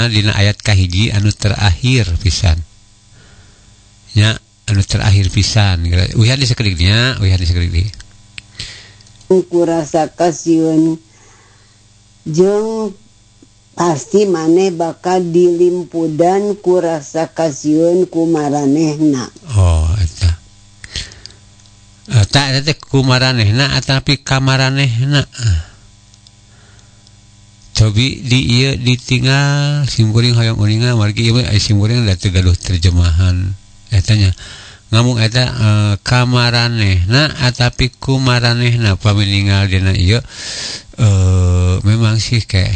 dina ayat kahiji anu terakhir pisan nya anu terakhir pisan uyan di sakedik kurasa kasieun jeung pasti maneh bakal dilimpudan kurasa kasieun ku maranehna. Oh eta teh ku maranehna atapi ka maranehna. Cobi di ieu ditinggal simkuring hoyong uningan margi ieu simkuring da teu gaduh terjemahan eta nya ngomong eta kamaranehna atapi kumaranehna pami ninggal dina ieu memang sih kayak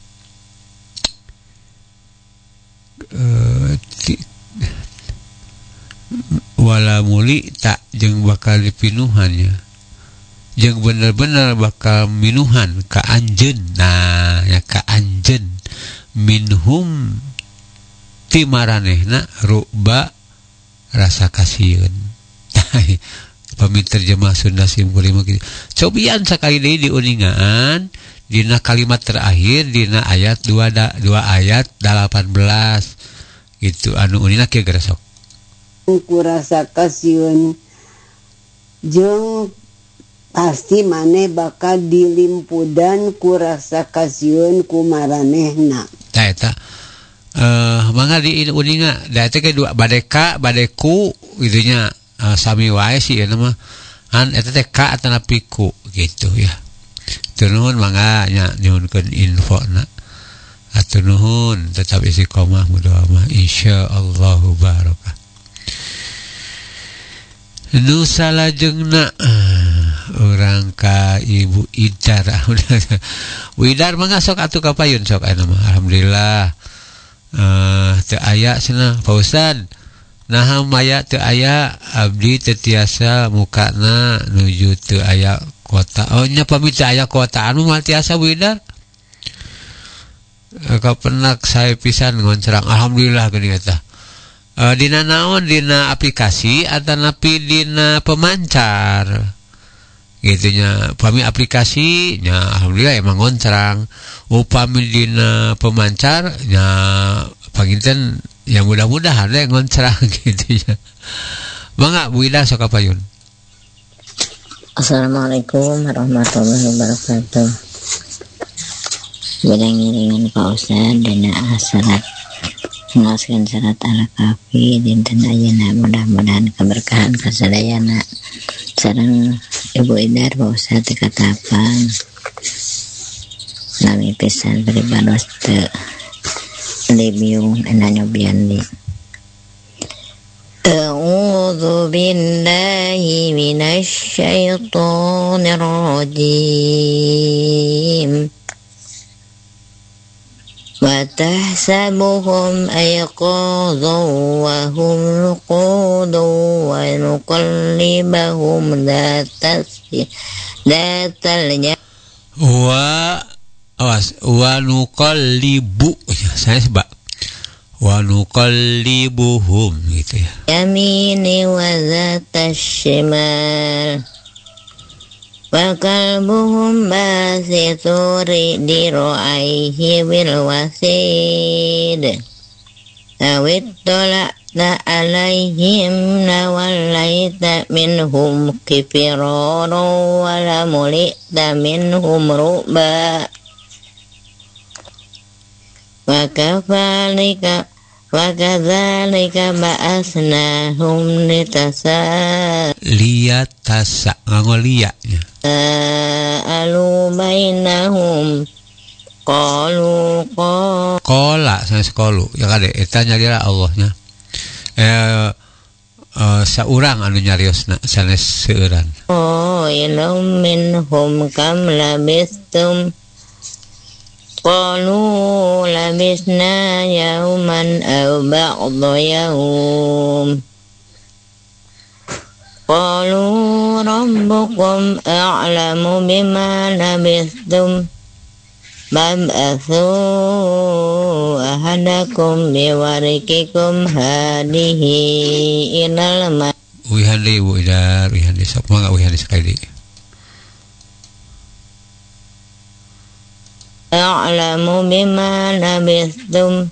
wala muli tak jeung bakal dipinuhannya jeung bener-bener bakal minuhan ka anjeun nah ya ka anjeun minhum ti maranehna ruba rasa kasieun. Pami terjemah Sunda simkuring mah kitu. Cobian sakali deui diuningan dina kalimat terakhir dina ayat 2 ayat 18 gitu anu unina kieu geura sok. Ku rasa kasieun jeung pasti maneh bakal dilimpudan ku rasa kasieun ku maranehna. Tah eta mangga di uninga da teh ke dua badeka badeku gitunya sami wae sih eta mah han eta teh ka atanapi ku gitu ya. Atur nuhun mangga nya nyuhunkeun infona. Atur nuhun tetap istiqomah mudah mah insyaallah barokah. Nu salajengna urang ka Ibu Idar. Bu Idar mangga sok atuh kapayun sok aya mah alhamdulillah. Teu aya cenah Pak Ustad naha maya teu aya abdi teu tiasa mukana nuju teu aya kuota nya pami teu aya kuota anu mah tiasa Bu Idar kapenak sae pisan ngoncrang alhamdulillah geuning eta dina naon dina aplikasi atanapi dina pemancar gitunya pami aplikasi nya alhamdulillah emang ngoncrang upami dina pemancar nya panginten ya mudah-mudahan we ngoncrang gitu ya. Mangga Bu Ida sok kapayun. Assalamualaikum warahmatullahi wabarakatuh. Badang ngiringan Pak Ustaz dina salat ngaoskeun salat Al-Kahfi dinten ayeuna mudah-mudahan keberkahan kasadayana sareng Ibu Idar Pak Ustaz teu katapang nami pisan beribados teu lebiung enanyobian di A'udzu billahi minasy syaithanir rajim wa tahsabuhum ayqadhan wa hum ruqudun wa nuqallibahum datal wa nuqallibu saya sebab wa nuqallibuhum gitu ya yamini wa zatashimal wa qalbuhum basituri diraihi bil wasid awit tola'na alaihim nawallaita minhum kifirana wa lamulita minhum ru'ba wa kadzalika ba'asnahum liyatasa ngolianya alu bainahum qalu qala sanes qalu ya kade eta nyarira Allahnya saurang anu nyariosna sanes seueuran ilum minhum kam labistum qalu labisna yauman aw ba'dha yaum qalu rabbukum a'lamu bima labistum bab'athu ahadakum biwarikikum hadihi ilal ma wihandi Bu Idar wihandi sok mangga wihandi sekali a'lamu bima labistum